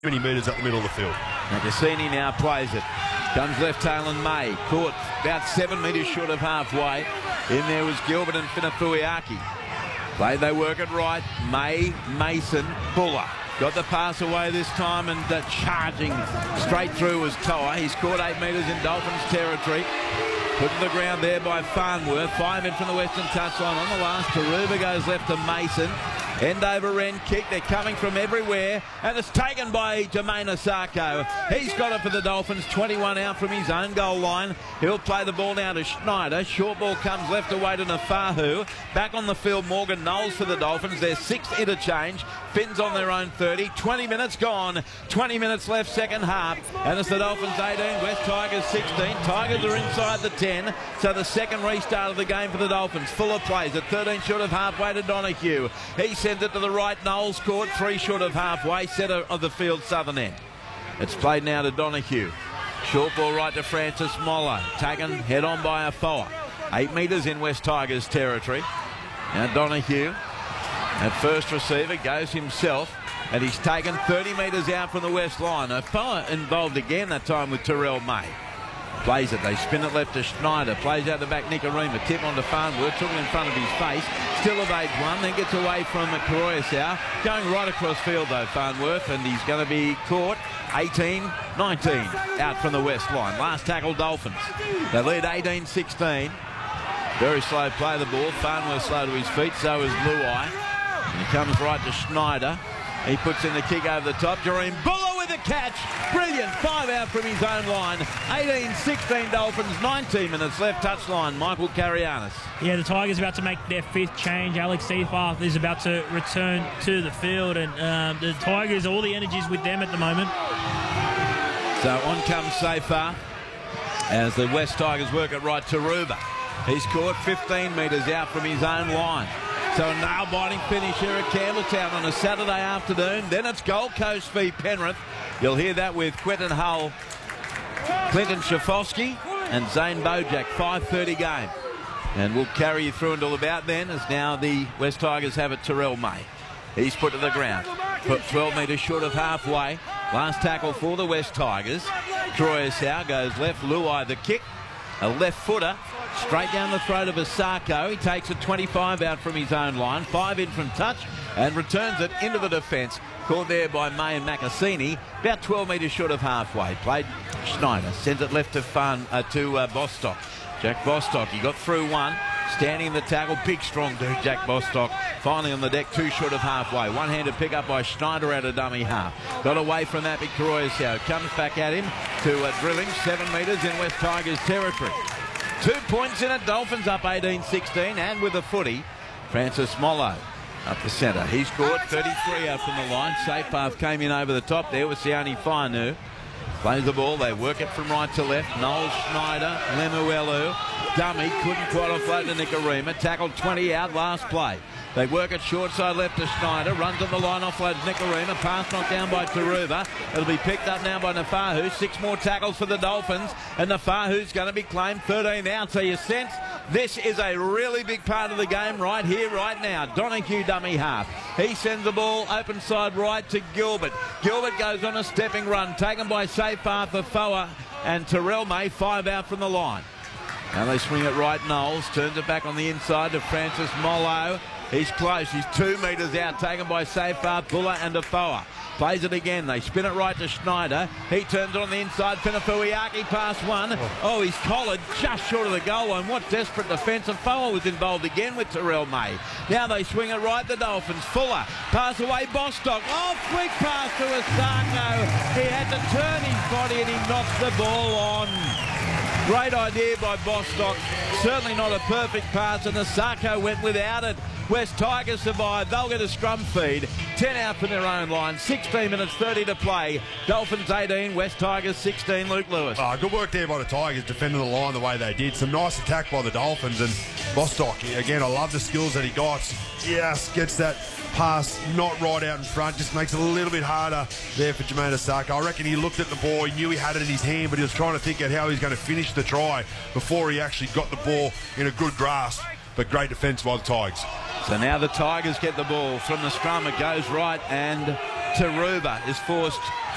Many metres up the middle of the field. Now Cassini now plays it. Comes left tail and May. Caught about 7 metres short of halfway. In there was Gilbert and Finafuiaki. They work it right. May, Mason, Buller. Got the pass away this time and charging straight through was Toa. He's caught 8 metres in Dolphins territory. Put to the ground there by Farnworth. 5 in from the western touchline. On the last, Taruba goes left to Mason. End over end kick. They're coming from everywhere. And it's taken by Jermaine Asako. He's got it for the Dolphins. 21 out from his own goal line. He'll play the ball now to Schneider. Short ball comes left away to Nafahu. Back on the field, Morgan Knowles for the Dolphins. Their 6th interchange. Finns on their own 30. 20 minutes gone. 20 minutes left, second half. And it's the Dolphins 18, West Tigers 16. Tigers are inside the 10. So the second restart of the game for the Dolphins. Fuller plays at 13 short of halfway to Donahue. He sends it to the right. Knowles caught 3 short of halfway. Centre of the field, southern end. It's played now to Donahue. Short ball right to Francis Mollo. Taken head on by Afoa. 8 metres in West Tigers territory. Now Donahue at first receiver goes himself. And he's taken 30 metres out from the west line. Afoa involved again that time with Terrell May. Plays it. They spin it left to Schneider. Plays out the back Nicarima. Tip on to Farnworth. Took it in front of his face. Still evades one. Then gets away from Karoyasau. Going right across field though, Farnworth. And he's going to be caught. 18-19 out from the west line. Last tackle Dolphins. They lead 18-16. Very slow play of the ball. Farnworth slow to his feet. So is Luai. And he comes right to Schneider. He puts in the kick over the top. Jareem Buller with a catch. Brilliant. 5 out from his own line. 18-16 Dolphins. 19 minutes left. Touchline. Michael Carianis. Yeah, the Tigers about to make their 5th change. Alex Seafarth is about to return to the field. And the Tigers, all the energies with them at the moment. So on comes Seafarth as the West Tigers work it right to Ruba. He's caught 15 metres out from his own line. So a nail-biting finish here at Campbelltown on a Saturday afternoon. Then it's Gold Coast v Penrith. You'll hear that with Quentin Hull, Clinton Schafowski and Zane Bojack. 5:30 game. And we'll carry you through until about then, as now the West Tigers have it Terrell May. He's put to the ground. Put 12 metres short of halfway. Last tackle for the West Tigers. Karoyasau goes left. Luai the kick. A left footer. Straight down the throat of Asako. He takes a 25 out from his own line. 5 in from touch and returns it into the defence. Caught there by May and Macassini. About 12 metres short of halfway. Played Schneider. Sends it left to Bostock. Jack Bostock. He got through one. Standing in the tackle. Big strong dude, Jack Bostock. Finally on the deck, 2 short of halfway. One-handed pick up by Schneider out of dummy half. Got away from that, Karoyasau. Comes back at him to drilling. 7 metres in West Tigers territory. 2 points in it. Dolphins up 18-16. And with a footy, Francis Mollo up the centre. He's caught 33 out from the line. Seafarth came in over the top there with Sione Fainu. Plays the ball. They work it from right to left. Knowles, Schneider, Lemuelu. Dummy. Couldn't quite offload to Nicarima. Tackled 20 out. Last play. They work it short side left to Schneider. Runs on the line, offloads Nicarima. Pass knocked down by Taruba. It'll be picked up now by Nafahu. 6 more tackles for the Dolphins. And Nafahu's going to be claimed 13 out. So you sense this is a really big part of the game right here, right now. Donahue dummy half. He sends the ball open side right to Gilbert. Gilbert goes on a stepping run. Taken by Seafarth, Afoa and Terrell May. 5 out from the line. Now they swing it right. Knowles turns it back on the inside to Francis Mollo. He's close. He's 2 metres out. Taken by Seafarth, Buller and Afoa. Plays it again. They spin it right to Schneider. He turns it on the inside. Finafuiaki past one. Oh, he's collared just short of the goal line. What desperate defence. Afoa was involved again with Terrell May. Now they swing it right, the Dolphins. Fuller. Pass away, Bostock. Oh, quick pass to Asako. He had to turn his body and he knocks the ball on. Great idea by Bostock. Certainly not a perfect pass, and Asako went without it. West Tigers survive. They'll get a scrum feed. 10 out from their own line. 16 minutes 30 to play. Dolphins 18, West Tigers 16. Luke Lewis. Good work there by the Tigers, defending the line the way they did. Some nice attack by the Dolphins. And Bostock, again, I love the skills that he got. Yes, gets that pass not right out in front. Just makes it a little bit harder there for Jermaine Asako. I reckon he looked at the ball. He knew he had it in his hand, but he was trying to think out how he's going to finish the try before he actually got the ball in a good grasp. But great defence by the Tigers. So now the Tigers get the ball from the scrum. It goes right and Taruba is forced